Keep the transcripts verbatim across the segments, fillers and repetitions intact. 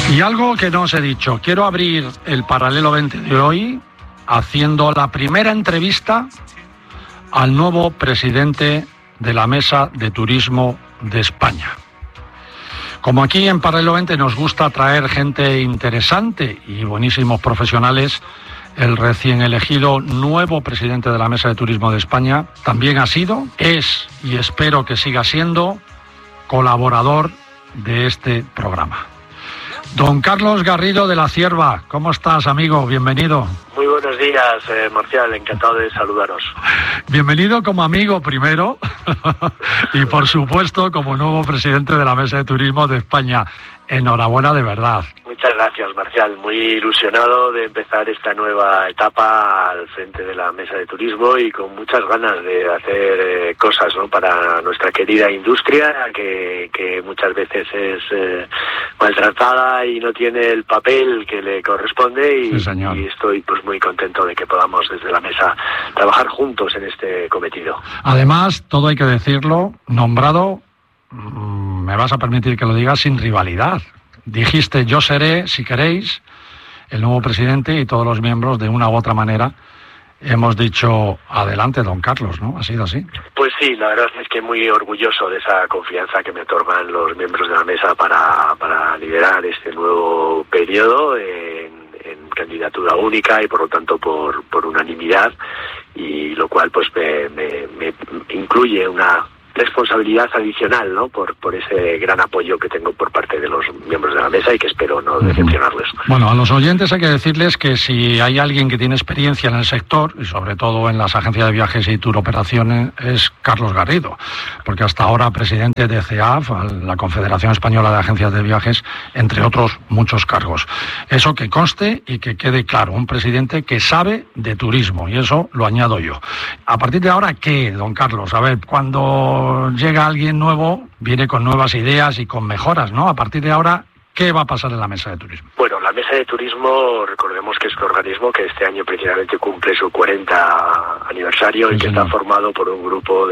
Y algo que no os he dicho, quiero abrir el Paralelo veinte de hoy haciendo la primera entrevista al nuevo presidente de la Mesa de Turismo de España. Como aquí en Paralelo veinte nos gusta traer gente interesante y buenísimos profesionales, el recién elegido nuevo presidente de la Mesa de Turismo de España también ha sido, es y espero que siga siendo colaborador de este programa. Don Carlos Garrido de la Cierva, ¿cómo estás, amigo? Bienvenido. Muy buenos días, eh, Marcial, encantado de saludaros. Bienvenido como amigo primero y por supuesto como nuevo presidente de la Mesa de Turismo de España. Enhorabuena de verdad. Muchas gracias, Marcial. Muy ilusionado de empezar esta nueva etapa al frente de la Mesa de Turismo y con muchas ganas de hacer eh, cosas, ¿no?, para nuestra querida industria, que, que muchas veces es eh, maltratada y no tiene el papel que le corresponde. Y, sí, señor. Y estoy pues muy contento de que podamos desde la Mesa trabajar juntos en este cometido. Además, todo hay que decirlo, nombrado, me vas a permitir que lo diga, sin rivalidad. Dijiste, yo seré, si queréis, el nuevo presidente, y todos los miembros, de una u otra manera, hemos dicho, adelante, don Carlos, ¿no? ¿Ha sido así? Pues sí, la verdad es que muy orgulloso de esa confianza que me otorgan los miembros de la mesa para, para liderar este nuevo periodo en, en candidatura única y por lo tanto por, por unanimidad, y lo cual pues me, me, me incluye una responsabilidad adicional, ¿no?, por por ese gran apoyo que tengo por parte de los miembros de la mesa y que espero no decepcionarles. Bueno, a los oyentes hay que decirles que si hay alguien que tiene experiencia en el sector, y sobre todo en las agencias de viajes y tour operaciones, es Carlos Garrido, porque hasta ahora presidente de C E A F, la Confederación Española de Agencias de Viajes, entre otros muchos cargos. Eso que conste y que quede claro, un presidente que sabe de turismo, y eso lo añado yo. A partir de ahora, ¿qué, don Carlos? A ver, cuando llega alguien nuevo, viene con nuevas ideas y con mejoras, ¿no? A partir de ahora, ¿qué va a pasar en la Mesa de Turismo? Bueno, la Mesa de Turismo, recordemos que es un organismo que este año precisamente cumple su cuarenta aniversario, sí, y que señor. Está formado por un grupo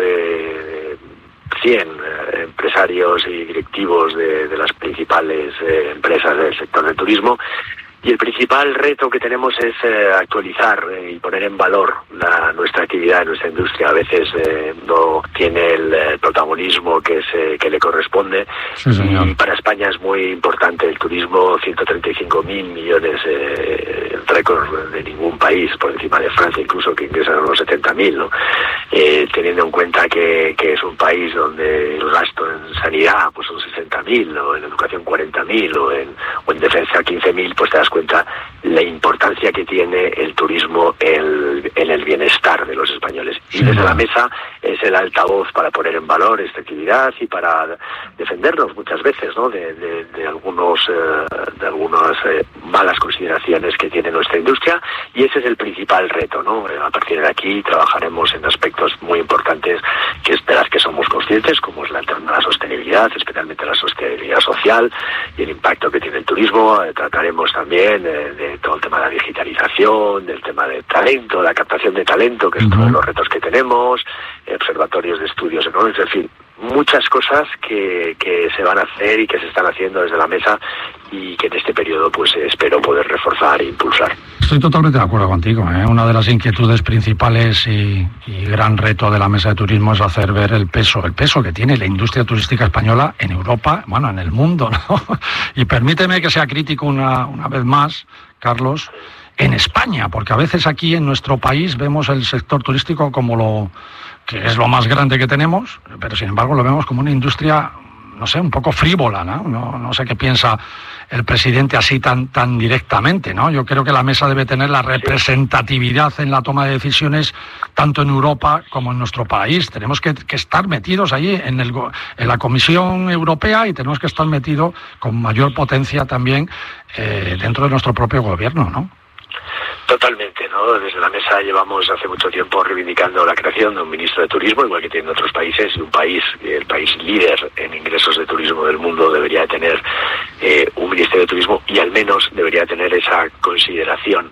de cien eh, empresarios y directivos de, de las principales eh, empresas del sector del turismo. Y el principal reto que tenemos es eh, actualizar eh, y poner en valor la, nuestra actividad, nuestra industria. A veces eh, no tiene el, el protagonismo que, se, que le corresponde. Sí, y para España es muy importante el turismo, ciento treinta y cinco mil millones, eh, récord de ningún país, por encima de Francia incluso, que ingresan unos setenta mil, ¿no? Eh, teniendo en cuenta que, que es un país donde el gasto en sanidad pues son sesenta mil, o en educación cuarenta mil, o en, o en defensa quince mil, pues te das cuenta la importancia que tiene el turismo el, en el bienestar de los españoles. Y sí, desde la mesa es el altavoz para poner en valor esta actividad y para defendernos muchas veces, ¿no?, de, de, de algunos eh, de algunas eh, malas consideraciones que tiene nuestra industria, y ese es el principal reto, ¿no? A partir de aquí trabajaremos en aspectos muy importantes que es de las que somos conscientes, como es la, la sostenibilidad, especialmente la sostenibilidad social y el impacto que tiene el turismo. Eh, trataremos también De, de todo el tema de la digitalización, del tema del talento, la captación de talento, que es uno de los retos que tenemos, observatorios de estudios económicos, en fin, muchas cosas que, que se van a hacer y que se están haciendo desde la mesa y que en este periodo pues espero poder reforzar e impulsar. Estoy totalmente de acuerdo contigo, ¿eh? Una de las inquietudes principales y, y gran reto de la Mesa de Turismo es hacer ver el peso, el peso que tiene la industria turística española en Europa, bueno, en el mundo, ¿no? Y permíteme que sea crítico una, una vez más, Carlos, en España, porque a veces aquí en nuestro país vemos el sector turístico como lo que es lo más grande que tenemos, pero sin embargo lo vemos como una industria, no sé, un poco frívola, ¿no? No, no sé qué piensa el presidente así tan tan directamente, ¿no? Yo creo que la mesa debe tener la representatividad en la toma de decisiones tanto en Europa como en nuestro país. Tenemos que, que estar metidos allí en, el, en la Comisión Europea y tenemos que estar metidos con mayor potencia también eh, dentro de nuestro propio gobierno, ¿no? Totalmente, ¿no? Desde la mesa llevamos hace mucho tiempo reivindicando la creación de un ministro de turismo, igual que tienen otros países, y un país, el país líder en ingresos de turismo del mundo, debería tener eh, un ministerio de turismo, y al menos debería tener esa consideración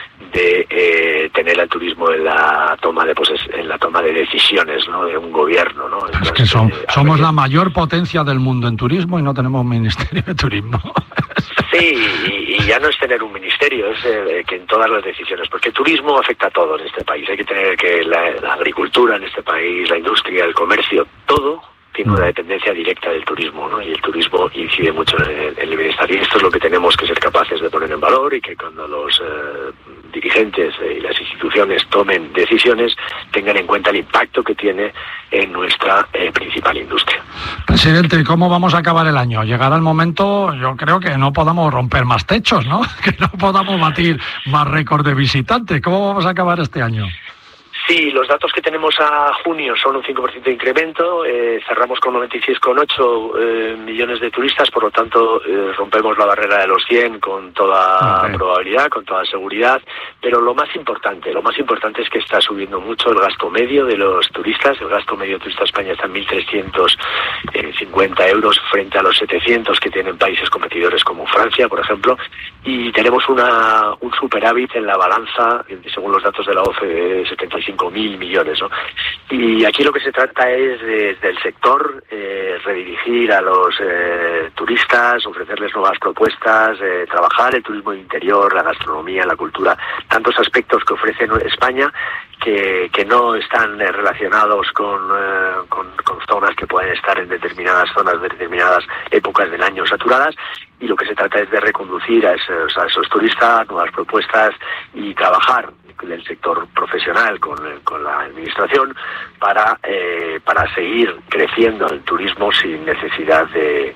de eh, tener al turismo en la toma de poses en la toma de decisiones, ¿no?, de un gobierno, ¿no? Entonces, es que son, eh, somos la mayor potencia del mundo en turismo y no tenemos un ministerio de turismo. Sí, y, y ya no es tener un ministerio, es eh, que en todas las decisiones, porque el turismo afecta a todo en este país. Hay que tener que la, la agricultura en este país, la industria, el comercio, todo tiene una dependencia directa del turismo, ¿no? Y el turismo incide mucho en el, en el bienestar. Y esto es lo que tenemos que ser capaces de poner en valor, y que cuando los eh, dirigentes y las instituciones tomen decisiones tengan en cuenta el impacto que tiene en nuestra eh, principal industria. Presidente, ¿cómo vamos a acabar el año? Llegará el momento, yo creo que no podamos romper más techos, ¿no? Que no podamos batir más récord de visitantes. ¿Cómo vamos a acabar este año? Sí, los datos que tenemos a junio son un cinco por ciento de incremento, eh, cerramos con noventa y seis coma ocho eh, millones de turistas, por lo tanto eh, rompemos la barrera de los cien con toda okay. probabilidad, con toda seguridad, pero lo más importante, lo más importante es que está subiendo mucho el gasto medio de los turistas. El gasto medio de turista de España está en mil trescientos cincuenta euros frente a los setecientos que tienen países competidores como Francia, por ejemplo, y tenemos una un superávit en la balanza, según los datos de la O C D E, setenta y cinco mil millones, ¿no? Y aquí lo que se trata es de, del sector eh, redirigir a los eh, turistas, ofrecerles nuevas propuestas, eh, trabajar el turismo interior, la gastronomía, la cultura, tantos aspectos que ofrece España que, que no están eh, relacionados con, eh, con, con zonas que pueden estar en determinadas zonas, de determinadas épocas del año saturadas, y lo que se trata es de reconducir a esos, a esos turistas, nuevas propuestas, y trabajar del sector profesional con, con la administración para eh, para seguir creciendo el turismo sin necesidad de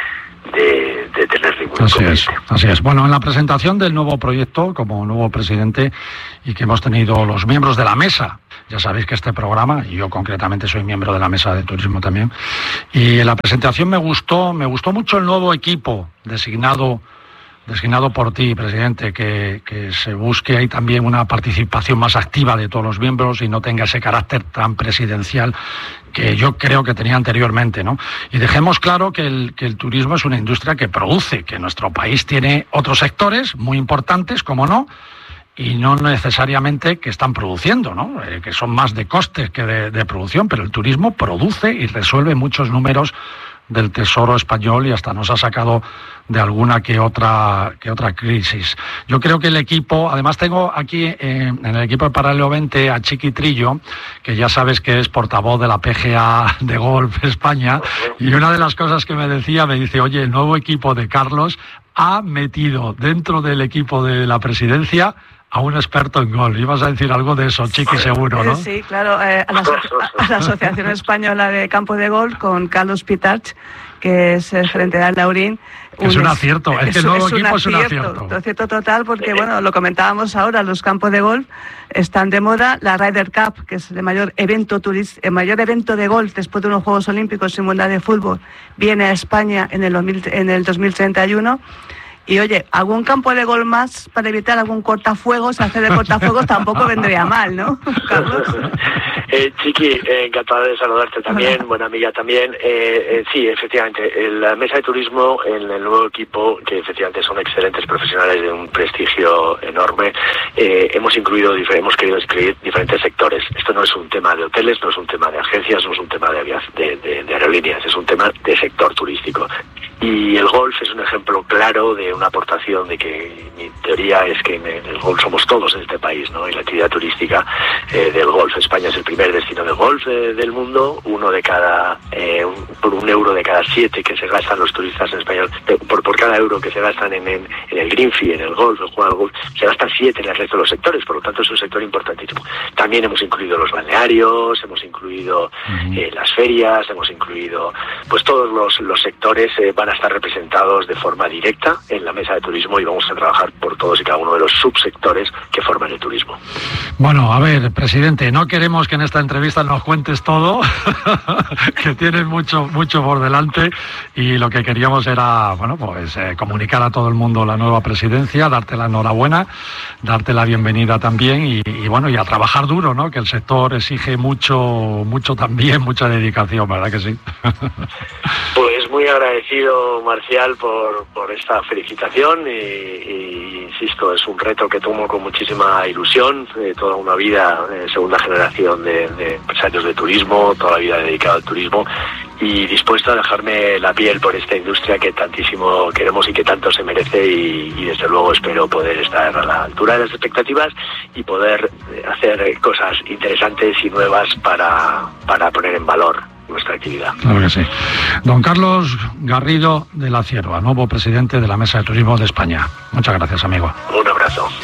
de, de tener ningún así es, así es. Bueno, en la presentación del nuevo proyecto como nuevo presidente, y que hemos tenido los miembros de la mesa, ya sabéis que este programa, y yo concretamente soy miembro de la mesa de turismo también, y en la presentación me gustó me gustó mucho el nuevo equipo designado designado por ti, presidente, que, que se busque ahí también una participación más activa de todos los miembros y no tenga ese carácter tan presidencial que yo creo que tenía anteriormente, ¿no? Y dejemos claro que el, que el turismo es una industria que produce, que nuestro país tiene otros sectores muy importantes, como no, y no necesariamente que están produciendo, ¿no? Eh, que son más de costes que de, de producción, pero el turismo produce y resuelve muchos números del Tesoro español, y hasta nos ha sacado de alguna que otra que otra crisis. Yo creo que el equipo, además tengo aquí eh, en el equipo de Paralelo veinte a Chiqui Trillo, que ya sabes que es portavoz de la P G A de Golf España, y una de las cosas que me decía, me dice, oye, el nuevo equipo de Carlos ha metido dentro del equipo de la presidencia a un experto en golf. Ibas a decir algo de eso, Chiqui, seguro, ¿no? Sí, claro, eh, a, la, a la Asociación Española de Campo de Golf, con Carlos Pitarch, que es el gerente de Alaurín. Es un acierto, es, es que el nuevo equipo es un acierto. Un acierto total, porque, bueno, lo comentábamos ahora, los campos de golf están de moda. La Ryder Cup, que es el mayor evento turist, el mayor evento de golf después de unos Juegos Olímpicos y Mundial de Fútbol, viene a España en el, dos mil, en el dos mil treinta y uno. Y oye, algún campo de golf más para evitar algún cortafuegos, hacer de cortafuegos tampoco vendría mal, ¿no, Carlos? Eh, Chiqui, eh, encantado de saludarte también, Hola. Buena amiga también. Eh, eh, sí, efectivamente, la mesa de turismo, en el nuevo equipo, que efectivamente son excelentes profesionales de un prestigio enorme, eh, hemos incluido, hemos querido incluir diferentes sectores. Esto no es un tema de hoteles, no es un tema de agencias, no es un tema de, de, de, de aerolíneas, es un tema de sector turístico. Y el golf es un ejemplo claro de una aportación de que mi teoría es que en el golf somos todos en este país, ¿no? Y la actividad turística eh, del golf, España es el primer destino de golf eh, del mundo. Uno de cada eh, un, por un euro de cada siete que se gastan los turistas en España, por, por cada euro que se gastan en, en, en el green fee, en el golf, en jugar al golf, se gastan siete en el resto de los sectores. Por lo tanto es un sector importantísimo. También hemos incluido los balnearios, hemos incluido eh, las ferias, hemos incluido, pues todos los, los sectores eh, van a estar representados de forma directa en la mesa de turismo, y vamos a trabajar por todos y cada uno de los subsectores que forman el turismo. Bueno, a ver, presidente, no queremos que en esta entrevista nos cuentes todo, que tienes mucho mucho por delante, y lo que queríamos era, bueno, pues eh, comunicar a todo el mundo la nueva presidencia, darte la enhorabuena, darte la bienvenida también, y, y bueno, y a trabajar duro, ¿no? Que el sector exige mucho, mucho también, mucha dedicación, ¿verdad que sí? Pues muy agradecido, Marcial, por, por esta felicitación, y, y insisto, es un reto que tomo con muchísima ilusión, eh, toda una vida, eh, segunda generación de, de empresarios de turismo, toda la vida dedicada al turismo, y dispuesto a dejarme la piel por esta industria que tantísimo queremos y que tanto se merece, y, y desde luego espero poder estar a la altura de las expectativas y poder hacer cosas interesantes y nuevas para, para poner en valor nuestra actividad. Claro que sí. Don Carlos Garrido de la Cierva, nuevo presidente de la Mesa de Turismo de España. Muchas gracias, amigo. Un abrazo.